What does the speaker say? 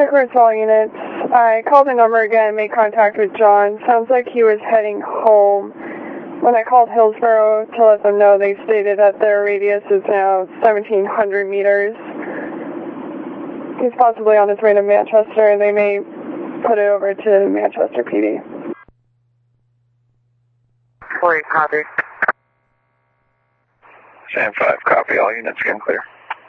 Headquarters all units. I called the number again, made contact with John. Sounds like he was heading home. When I called Hillsborough to let them know, they stated that their radius is now 1,700 meters. He's possibly on his way to Manchester, and they may put it over to Manchester PD. 40, copy. Sam 5, copy. All units, get clear.